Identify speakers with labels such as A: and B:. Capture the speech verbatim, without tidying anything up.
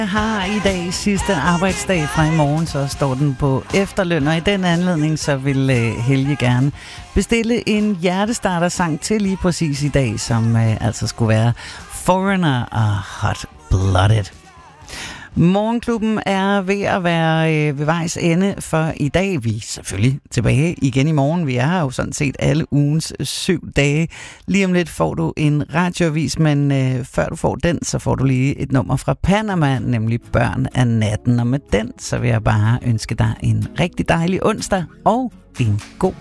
A: Jeg har i dag sidste arbejdsdag fra i morgen, så står den på efterløn, og i den anledning så vil uh, Helge gerne bestille en hjertestarter-sang til lige præcis i dag, som uh, altså skulle være Foreigner og Hot Blooded. Morgenklubben er ved at være øh, ved vejs ende for i dag. Vi er selvfølgelig tilbage igen i morgen. Vi er her jo sådan set alle ugens syv dage. Lige om lidt får du en radioavis, men øh, før du får den, så får du lige et nummer fra Panama, nemlig Børn af natten. Og med den, så vil jeg bare ønske dig en rigtig dejlig onsdag og en god